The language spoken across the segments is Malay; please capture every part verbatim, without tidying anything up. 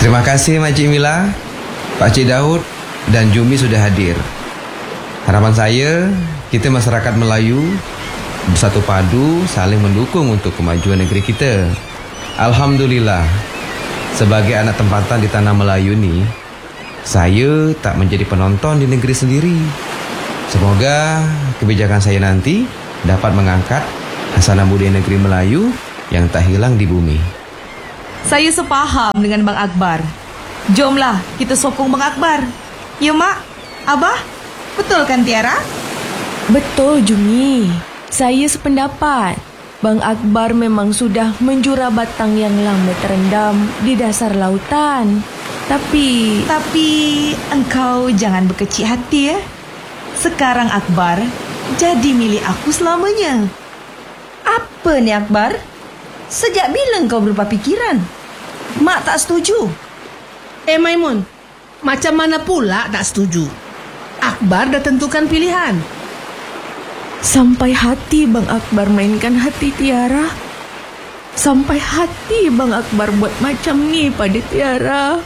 Terima kasih Makcik Mila, Pakcik Daud dan Jumi sudah hadir. Harapan saya, kita masyarakat Melayu bersatu padu saling mendukung untuk kemajuan negeri kita. Alhamdulillah, sebagai anak tempatan di tanah Melayu ni, saya tak menjadi penonton di negeri sendiri. Semoga kebijakan saya nanti dapat mengangkat hasanah budaya negeri Melayu yang tak hilang di bumi. Saya sepaham dengan Bang Akbar. Jomlah kita sokong Bang Akbar. Ya Mak, Abah, betul kan Tiara? Betul Jumi. Saya sependapat. Bang Akbar memang sudah menjura batang yang lama terendam di dasar lautan. Tapi... Tapi engkau jangan berkecil hati ya. Sekarang Akbar jadi milik aku selamanya. Apa ni Akbar? Sejak bila engkau berubah pikiran? Mak tak setuju. Eh Maimun, macam mana pula tak setuju? Akbar dah tentukan pilihan. Sampai hati Bang Akbar mainkan hati Tiara. Sampai hati Bang Akbar buat macam ni pada Tiara.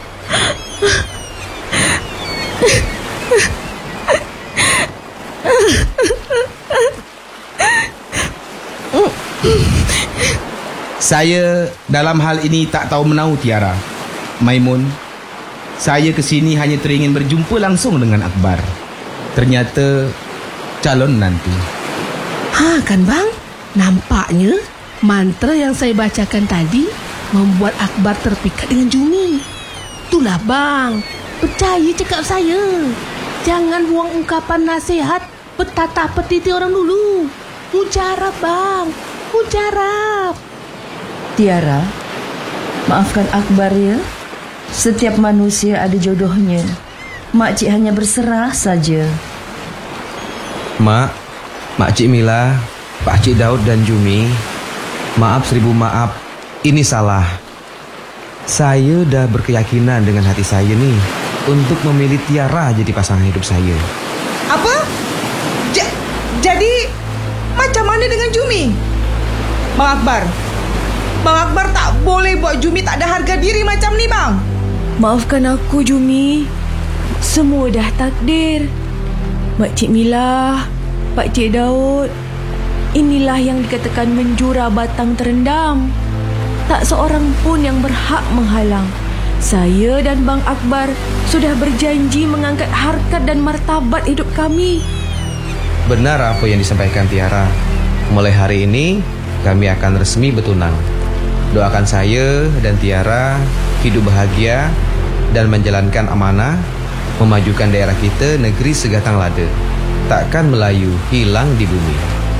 Saya dalam hal ini tak tahu menau Tiara. Maimun, saya ke sini hanya teringin berjumpa langsung dengan Akbar. Ternyata calon nanti. Ha kan bang, nampaknya mantra yang saya bacakan tadi membuat Akbar terpikat dengan Jumi. Itulah bang, percaya cakap saya. Jangan buang ungkapan nasihat petata petiti orang dulu. Mujarab bang, mujarab. Tiara, maafkan Akbar ya. Setiap manusia ada jodohnya. Makcik hanya berserah saja. Mak, Makcik Mila, Pakcik Daud dan Jumi, maaf seribu maaf, ini salah. Saya dah berkeyakinan dengan hati saya nih untuk memilih Tiara jadi pasangan hidup saya. Apa? J- jadi macam mana dengan Jumi? Bang Akbar, Bang Akbar tak boleh buat Jumi tak ada harga diri macam ni bang. Maafkan aku Jumi. Semua dah takdir. Makcik Mila, Pakcik Daud, inilah yang dikatakan menjura batang terendam. Tak seorang pun yang berhak menghalang. Saya dan Bang Akbar sudah berjanji mengangkat harkat dan martabat hidup kami. Benar apa yang disampaikan Tiara. Mulai hari ini kami akan resmi bertunang. Doakan saya dan Tiara hidup bahagia dan menjalankan amanah memajukan daerah kita negeri segatang lada. Takkan Melayu hilang di bumi.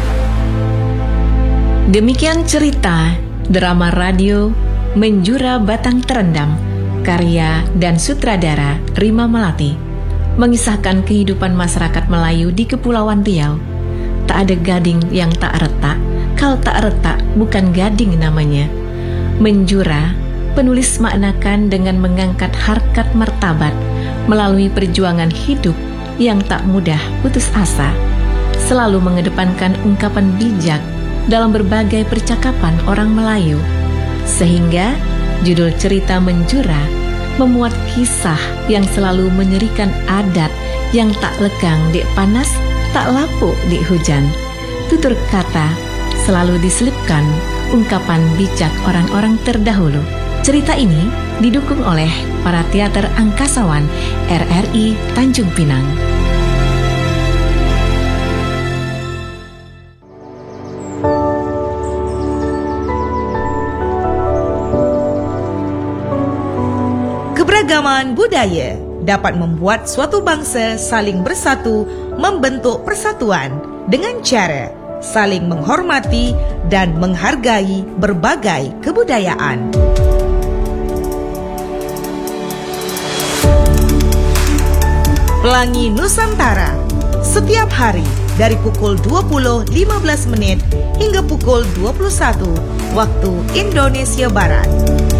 Demikian cerita drama radio Menjura Batang Terendam, karya dan sutradara Rima Melati, mengisahkan kehidupan masyarakat Melayu di Kepulauan Riau. Tak ada gading yang tak retak, kalau tak retak bukan gading namanya. Menjura, penulis maknakan dengan mengangkat harkat martabat melalui perjuangan hidup yang tak mudah putus asa, selalu mengedepankan ungkapan bijak dalam berbagai percakapan orang Melayu, sehingga judul cerita Menjura memuat kisah yang selalu menyerikan adat yang tak lekang di panas, tak lapuk di hujan. Tutur kata selalu diselipkan ungkapan bijak orang-orang terdahulu. Cerita ini didukung oleh para teater angkasawan R R I Tanjung Pinang. Keberagaman budaya dapat membuat suatu bangsa saling bersatu, membentuk persatuan dengan cara saling menghormati dan menghargai berbagai kebudayaan. Pelangi Nusantara, setiap hari dari pukul dua puluh lima belas menit hingga pukul dua puluh satu waktu Indonesia Barat.